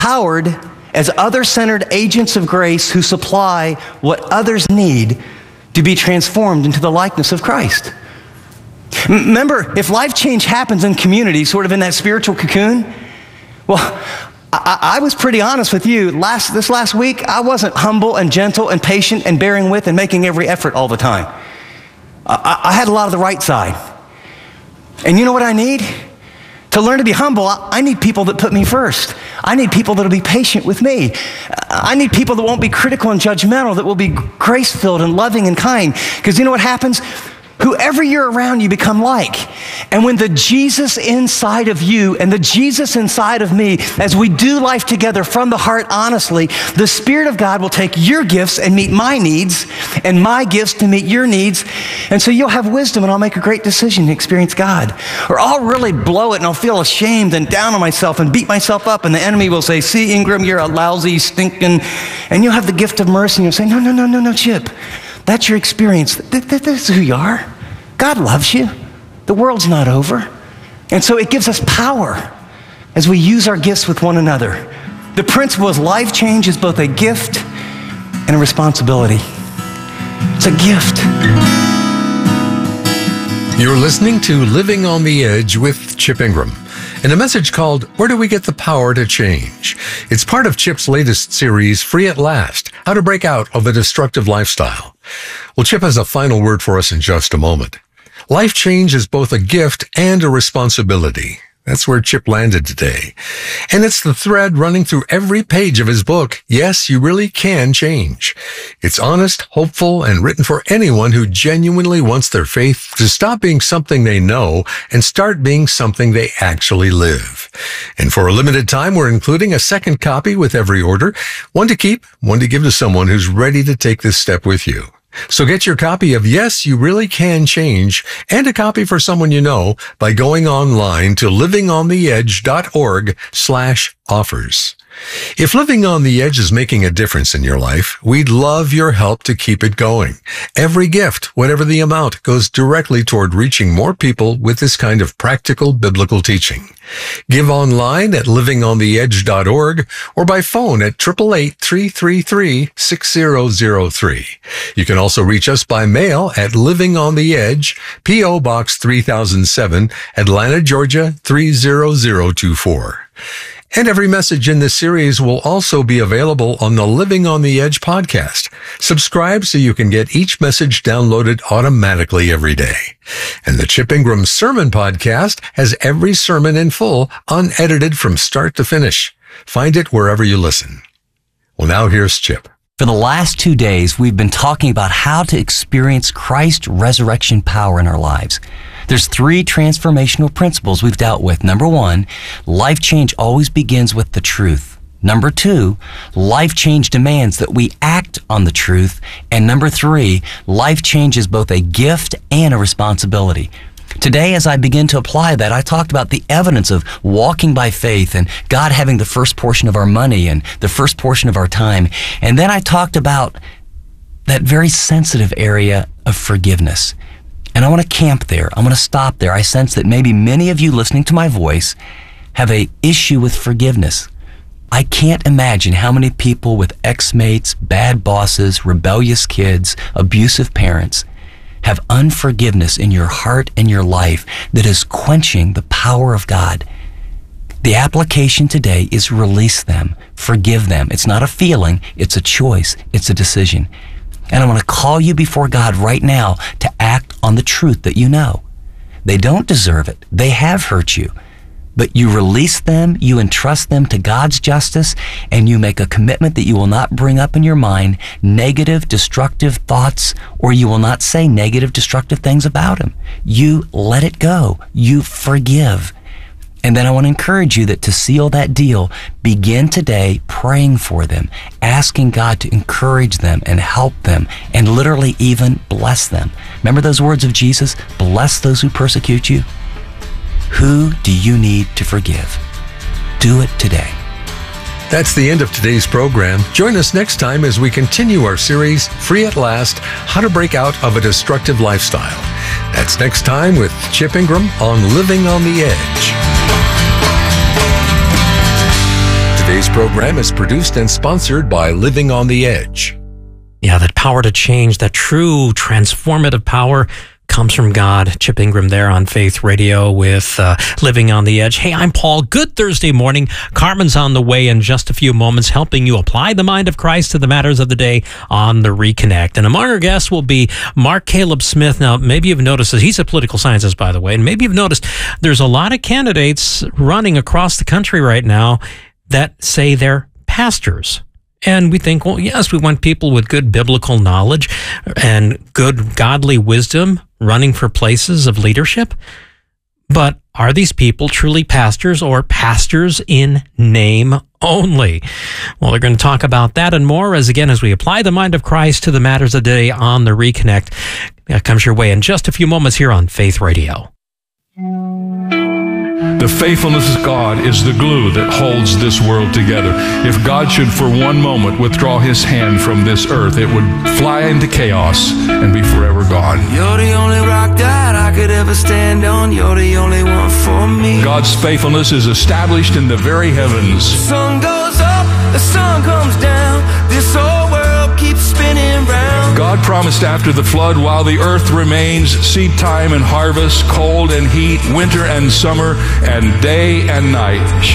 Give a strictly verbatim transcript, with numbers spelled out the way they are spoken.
empowered as other-centered agents of grace who supply what others need to be transformed into the likeness of Christ. Remember, if life change happens in community, sort of in that spiritual cocoon, well, I, I was pretty honest with you. Last this last week, I wasn't humble and gentle and patient and bearing with and making every effort all the time. I, I had a lot of the right side. And you know what I need? To learn to be humble, I need people that put me first. I need people that will be patient with me. I need people that won't be critical and judgmental, that will be grace-filled and loving and kind. Because you know what happens? Whoever you're around, you become like. And when the Jesus inside of you and the Jesus inside of me, as we do life together from the heart honestly, the Spirit of God will take your gifts and meet my needs, and my gifts to meet your needs. And so you'll have wisdom, and I'll make a great decision to experience God. Or I'll really blow it, and I'll feel ashamed and down on myself and beat myself up, and the enemy will say, see, Ingram, you're a lousy, stinking, and you'll have the gift of mercy, and you'll say, no, no, no, no, no, Chip. That's your experience. This is who you are. God loves you. The world's not over. And so it gives us power as we use our gifts with one another. The principle is life change is both a gift and a responsibility. It's a gift. You're listening to Living on the Edge with Chip Ingram, in a message called, Where Do We Get the Power to Change? It's part of Chip's latest series, Free at Last, How to Break Out of a Destructive Lifestyle. Well, Chip has a final word for us in just a moment. Life change is both a gift and a responsibility. That's where Chip landed today. And it's the thread running through every page of his book, Yes, You Really Can Change. It's honest, hopeful, and written for anyone who genuinely wants their faith to stop being something they know and start being something they actually live. And for a limited time, we're including a second copy with every order, one to keep, one to give to someone who's ready to take this step with you. So get your copy of Yes, You Really Can Change and a copy for someone you know by going online to livingontheedge.org slash offers. If Living on the Edge is making a difference in your life, we'd love your help to keep it going. Every gift, whatever the amount, goes directly toward reaching more people with this kind of practical biblical teaching. Give online at living on the edge dot org or by phone at eight eight eight, three three three, six zero zero three. You can also reach us by mail at Living on the Edge, P O Box three thousand seven, Atlanta, Georgia three zero zero two four. And every message in this series will also be available on the Living on the Edge podcast. Subscribe so you can get each message downloaded automatically every day. And the Chip Ingram Sermon Podcast has every sermon in full, unedited from start to finish. Find it wherever you listen. Well, now here's Chip. For the last two days, we've been talking about how to experience Christ's resurrection power in our lives. There's three transformational principles we've dealt with. Number one, life change always begins with the truth. Number two, life change demands that we act on the truth. And number three, life change is both a gift and a responsibility. Today, as I begin to apply that, I talked about the evidence of walking by faith and God having the first portion of our money and the first portion of our time. And then I talked about that very sensitive area of forgiveness. And I want to camp there. I want to stop there. I sense that maybe many of you listening to my voice have an issue with forgiveness. I can't imagine how many people with ex-mates, bad bosses, rebellious kids, abusive parents have unforgiveness in your heart and your life that is quenching the power of God. The application today is release them, forgive them. It's not a feeling, it's a choice, it's a decision. And I want to call you before God right now to act on the truth that you know. They don't deserve it. They have hurt you. But you release them, you entrust them to God's justice, and you make a commitment that you will not bring up in your mind negative, destructive thoughts, or you will not say negative, destructive things about Him. You let it go. You forgive. And then I want to encourage you that to seal that deal, begin today praying for them, asking God to encourage them and help them, and literally even bless them. Remember those words of Jesus, bless those who persecute you? Who do you need to forgive? Do it today. That's the end of today's program. Join us next time as we continue our series, Free at Last, How to Break Out of a Destructive Lifestyle. That's next time with Chip Ingram on Living on the Edge. Today's Today's program is produced and sponsored by Living on the Edge. Yeah, that power to change, that true transformative power comes from God. Chip Ingram there on Faith Radio with uh, Living on the Edge. Hey, I'm Paul. Good Thursday morning. Carmen's on the way in just a few moments, helping you apply the mind of Christ to the matters of the day on The Reconnect. And among our guests will be Mark Caleb Smith. Now, maybe you've noticed that he's a political scientist, by the way, and maybe you've noticed there's a lot of candidates running across the country right now that say they're pastors. And we think, well, yes, we want people with good biblical knowledge and good godly wisdom running for places of leadership. But are these people truly pastors or pastors in name only? Well, we're going to talk about that and more as, again, as we apply the mind of Christ to the matters of the day on The Reconnect. That comes your way in just a few moments here on Faith Radio. The faithfulness of God is the glue that holds this world together. If God should for one moment withdraw his hand from this earth, it would fly into chaos and be forever gone. You're the only rock that I could ever stand on. You're the only one for me. God's faithfulness is established in the very heavens. The sun goes up, the sun comes down. This whole world keeps spinning round. God promised after the flood, while the earth remains, seed time and harvest, cold and heat, winter and summer, and day and night